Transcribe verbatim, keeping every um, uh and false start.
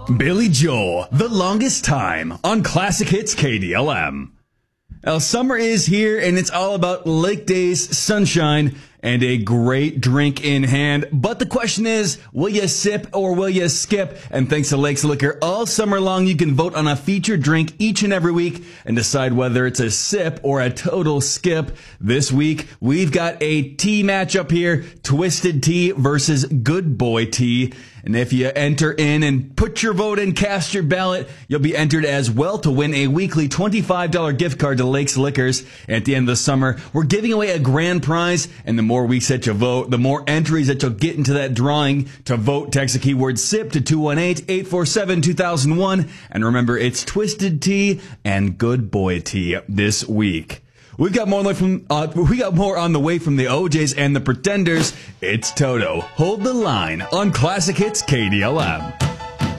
Billy Joel, The Longest Time on Classic Hits K D L M. Now, summer is here, and it's all about lake days, sunshine, and a great drink in hand. But the question is, will you sip or will you skip? And thanks to Lakes Liquor, all summer long, you can vote on a featured drink each and every week and decide whether it's a sip or a total skip. This week, we've got a tea matchup here, Twisted Tea versus Good Boy Tea. And if you enter in and put your vote in, cast your ballot, you'll be entered as well to win a weekly twenty-five dollars gift card to Lakes Liquors. And at the end of the summer, we're giving away a grand prize. And the more weeks that you vote, the more entries that you'll get into that drawing. To vote, text the keyword SIP to two one eight, eight four seven, two thousand one. And remember, it's Twisted Tea and Good Boy Tea this week. We've got more from uh, we got more on the way from the O Js and the Pretenders. It's Toto. Hold the line on Classic Hits K D L M.